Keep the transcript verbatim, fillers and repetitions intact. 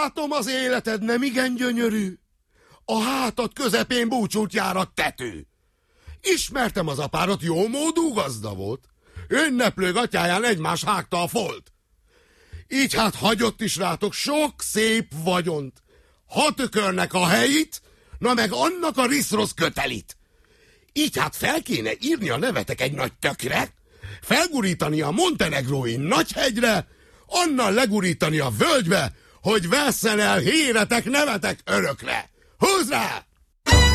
Látom, az életed nem igen gyönyörű. A hátad közepén búcsút jár a tető. Ismertem az apárat, jó módú gazda volt. Ünneplő gatyáján egymás hágta a folt. Így hát hagyott is rátok sok szép vagyont. Ha tökörnek a helyit, na meg annak a riszrosz kötelit. Így hát fel kéne írni a nevetek egy nagy tökre, felgurítani a montenegrói nagyhegyre, annal legurítani a völgybe, hogy vesszen el héretek nevetek örökre. Húzd rá!